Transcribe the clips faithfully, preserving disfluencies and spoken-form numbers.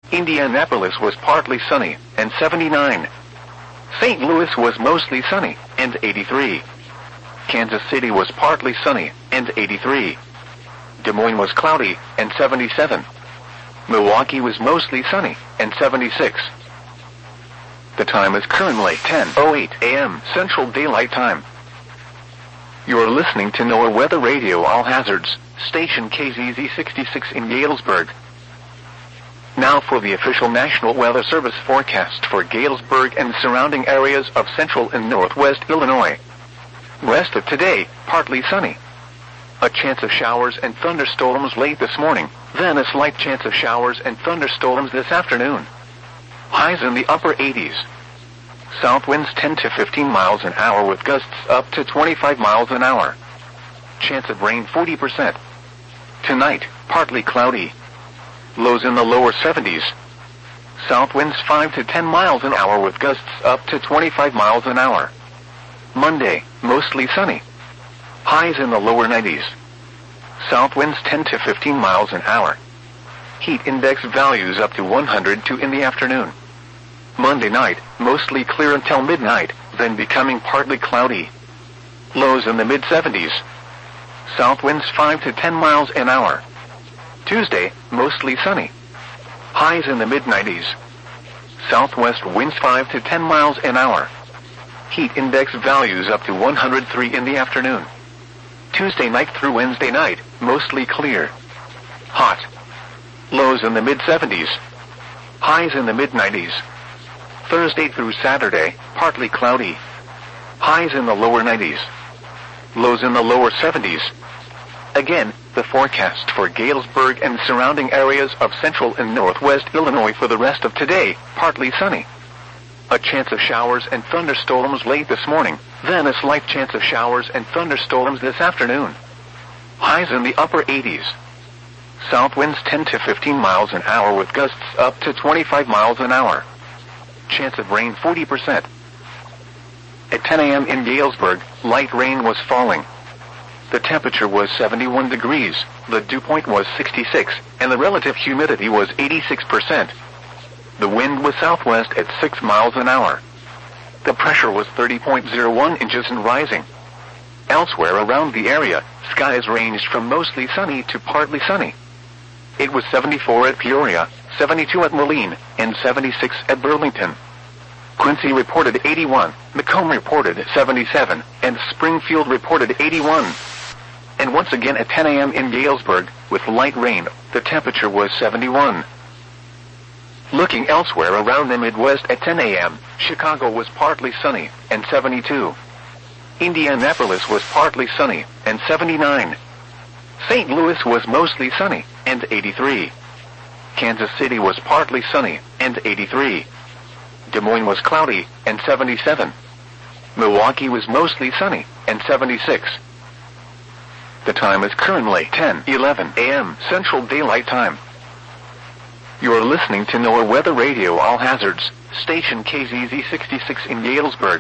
Indianapolis was partly sunny, and seventy-nine. Saint Louis was mostly sunny, and eighty-three. Kansas City was partly sunny, and eighty-three. Des Moines was cloudy, and seventy-seven. Milwaukee was mostly sunny, and seventy-six. The time is currently ten oh eight a m Central Daylight Time. You are listening to NOAA Weather Radio All Hazards, station K Z Z sixty-six in Galesburg. Now for the official National Weather Service forecast for Galesburg and surrounding areas of central and northwest Illinois. Rest of today, partly sunny. A chance of showers and thunderstorms late this morning, then a slight chance of showers and thunderstorms this afternoon. Highs in the upper eighties. South winds ten to fifteen miles an hour with gusts up to twenty-five miles an hour. Chance of rain forty percent. Tonight, partly cloudy. Lows in the lower seventies. South winds five to ten miles an hour with gusts up to twenty-five miles an hour. Monday, mostly sunny. Highs in the lower nineties. South winds ten to fifteen miles an hour. Heat index values up to one hundred two in the afternoon. Monday night, mostly clear until midnight, then becoming partly cloudy. Lows in the mid seventies. South winds five to ten miles an hour. Tuesday, mostly sunny. Highs in the mid nineties. Southwest winds five to ten miles an hour. Heat index values up to one hundred three in the afternoon. Tuesday night through Wednesday night, mostly clear. Hot. Lows in the mid seventies. Highs in the mid nineties. Thursday through Saturday, partly cloudy. Highs in the lower nineties. Lows in the lower seventies. Again, the forecast for Galesburg and surrounding areas of central and northwest Illinois for the rest of today, partly sunny. A chance of showers and thunderstorms late this morning, then a slight chance of showers and thunderstorms this afternoon. Highs in the upper eighties. South winds ten to fifteen miles an hour with gusts up to twenty-five miles an hour. Chance of rain forty percent. At ten a m in Galesburg, light rain was falling. The temperature was seventy-one degrees, the dew point was sixty-six, and the relative humidity was eighty-six percent. The wind was southwest at six miles an hour. The pressure was thirty point zero one inches and rising. Elsewhere around the area, skies ranged from mostly sunny to partly sunny. It was seventy-four at Peoria, seventy-two at Moline, and seventy-six at Burlington. Quincy reported eighty-one, Macomb reported seventy-seven, and Springfield reported eighty-one. And once again at ten a m in Galesburg, with light rain, the temperature was seventy-one. Looking elsewhere around the Midwest at ten a m, Chicago was partly sunny, and seventy-two. Indianapolis was partly sunny, and seventy-nine. Saint Louis was mostly sunny, and eighty-three. Kansas City was partly sunny, and eighty-three. Des Moines was cloudy, and seventy-seven. Milwaukee was mostly sunny, and seventy-six. The time is currently ten eleven a m Central Daylight Time. You are listening to NOAA Weather Radio All Hazards, station K Z Z sixty-six in Galesburg.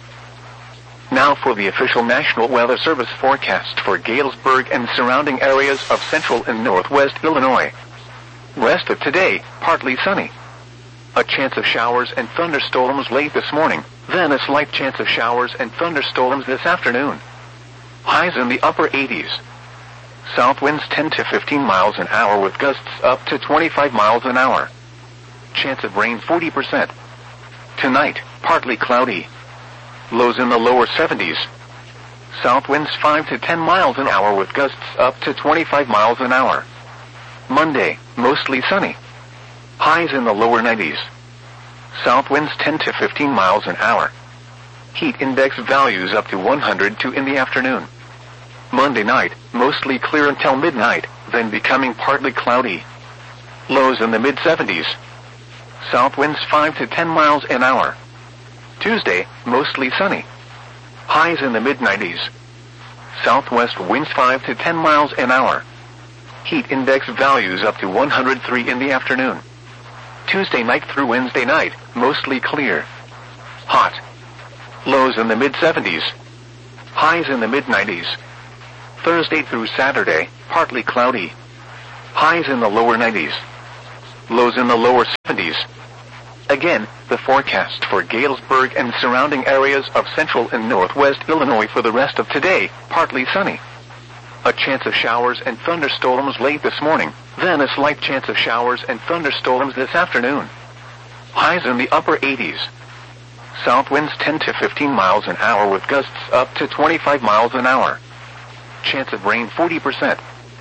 Now for the official National Weather Service forecast for Galesburg and surrounding areas of central and northwest Illinois. Rest of today, partly sunny. A chance of showers and thunderstorms late this morning, then a slight chance of showers and thunderstorms this afternoon. Highs in the upper eighties. South winds ten to fifteen miles an hour with gusts up to twenty-five miles an hour. Chance of rain forty percent. Tonight, partly cloudy. Lows in the lower seventies. South winds five to ten miles an hour with gusts up to twenty-five miles an hour. Monday, mostly sunny. Highs in the lower nineties. South winds ten to fifteen miles an hour. Heat index values up to one hundred two in the afternoon. Monday night, mostly clear until midnight, then becoming partly cloudy. Lows in the mid seventies. South winds five to ten miles an hour. Tuesday, mostly sunny. Highs in the mid nineties. Southwest winds five to ten miles an hour. Heat index values up to one hundred three in the afternoon. Tuesday night through Wednesday night, mostly clear. Hot. Lows in the mid seventies. Highs in the mid nineties. Thursday through Saturday, partly cloudy. Highs in the lower nineties. lows in the lower seventies. Again, the forecast for Galesburg and surrounding areas of central and northwest Illinois for the rest of today, partly sunny. A chance of showers and thunderstorms late this morning, then a slight chance of showers and thunderstorms this afternoon. Highs in the upper eighties. South winds ten to fifteen miles an hour with gusts up to twenty-five miles an hour. Chance of rain forty percent.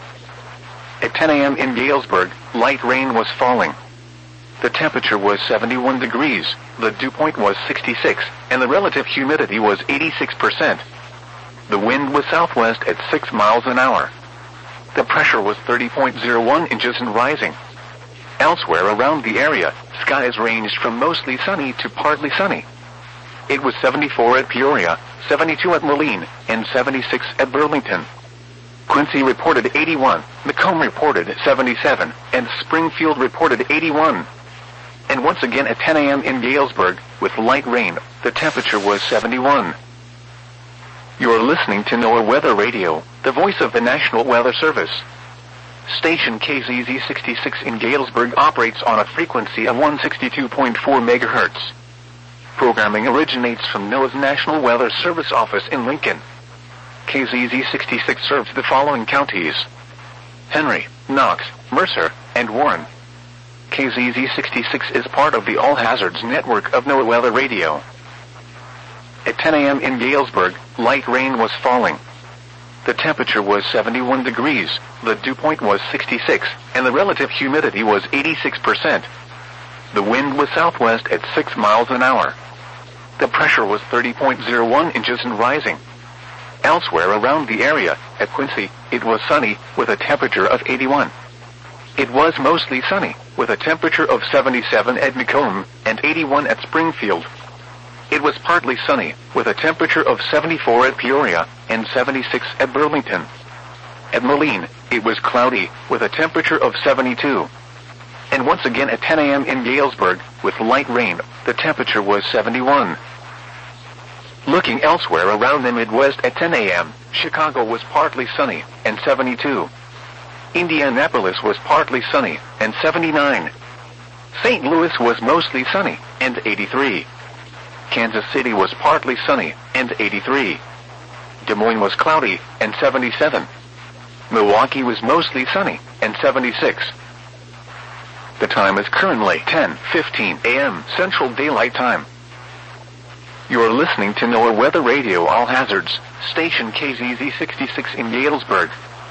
At ten a.m. in Galesburg, light rain was falling. The temperature was seventy-one degrees, the dew point was sixty-six, and the relative humidity was eighty-six percent. The wind was southwest at six miles an hour. The pressure was thirty point zero one inches and rising. Elsewhere around the area, skies ranged from mostly sunny to partly sunny. It was seventy-four at Peoria, seventy-two at Moline, and seventy-six at Burlington. Quincy reported eighty-one, Macomb reported seventy-seven, and Springfield reported eighty-one. And once again at ten a.m. in Galesburg, with light rain, the temperature was seventy-one. You're listening to NOAA Weather Radio, the voice of the National Weather Service. Station K Z Z sixty-six in Galesburg operates on a frequency of one sixty-two point four megahertz. Programming originates from NOAA's National Weather Service office in Lincoln. K Z Z sixty-six serves the following counties: Henry, Knox, Mercer, and Warren. K Z Z sixty-six is part of the All Hazards network of NOAA Weather Radio. At ten a.m. in Galesburg, light rain was falling. The temperature was seventy-one degrees, the dew point was sixty-six, and the relative humidity was eighty-six percent. The wind was southwest at six miles an hour. The pressure was thirty point zero one inches and rising. Elsewhere around the area, at Quincy, it was sunny, with a temperature of eighty-one. It was mostly sunny, with a temperature of seventy-seven at Macomb, and eighty-one at Springfield. It was partly sunny, with a temperature of seventy-four at Peoria, and seventy-six at Burlington. At Moline, it was cloudy, with a temperature of seventy-two. And once again at ten a.m. in Galesburg, with light rain, the temperature was seventy-one. Looking elsewhere around the Midwest at ten a.m., Chicago was partly sunny, and seventy-two. Indianapolis was partly sunny, and seventy-nine. Saint Louis was mostly sunny, and eighty-three. Kansas City was partly sunny, and eighty-three. Des Moines was cloudy, and seventy-seven. Milwaukee was mostly sunny, and seventy-six. The time is currently ten fifteen a.m. Central Daylight Time. You are listening to NOAA Weather Radio All Hazards, station K Z Z sixty-six in Galesburg.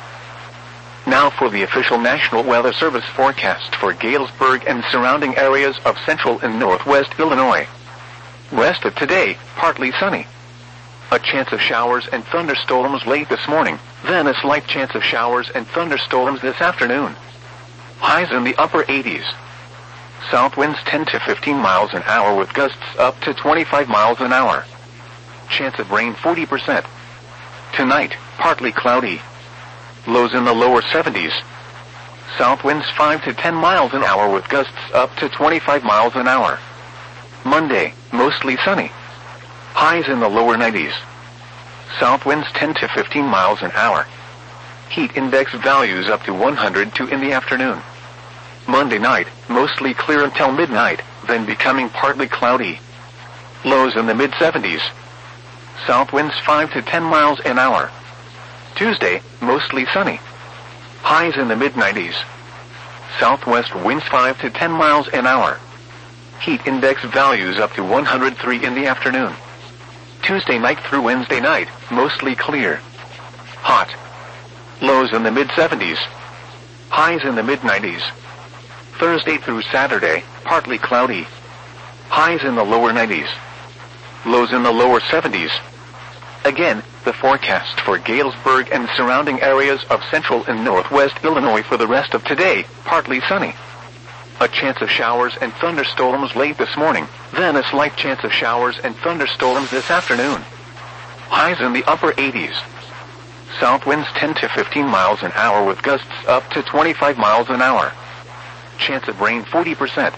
Now for the official National Weather Service forecast for Galesburg and surrounding areas of central and northwest Illinois. Rest of today, partly sunny. A chance of showers and thunderstorms late this morning, then a slight chance of showers and thunderstorms this afternoon. Highs in the upper eighties. South winds ten to fifteen miles an hour with gusts up to twenty-five miles an hour. Chance of rain forty percent. Tonight, partly cloudy. Lows in the lower seventies. South winds five to ten miles an hour with gusts up to twenty-five miles an hour. Monday, mostly sunny. Highs in the lower nineties. South winds ten to fifteen miles an hour. Heat index values up to one hundred two in the afternoon. Monday night, mostly clear until midnight, then becoming partly cloudy. Lows in the mid seventies. South winds five to ten miles an hour. Tuesday, mostly sunny. Highs in the mid nineties. Southwest winds five to ten miles an hour. Heat index values up to one hundred three in the afternoon. Tuesday night through Wednesday night, mostly clear. Hot. Lows in the mid seventies. Highs in the mid nineties. Thursday through Saturday, partly cloudy. Highs in the lower nineties. Lows in the lower seventies. Again, the forecast for Galesburg and surrounding areas of central and northwest Illinois for the rest of today, partly sunny. A chance of showers and thunderstorms late this morning, then a slight chance of showers and thunderstorms this afternoon. Highs in the upper eighties. South winds ten to fifteen miles an hour with gusts up to twenty-five miles an hour. Chance of rain forty percent.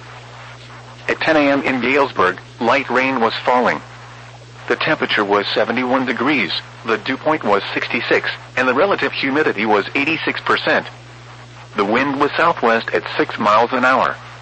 At ten a.m. in Galesburg, light rain was falling. The temperature was seventy-one degrees, the dew point was sixty-six, and the relative humidity was eighty-six percent. The wind was southwest at six miles an hour.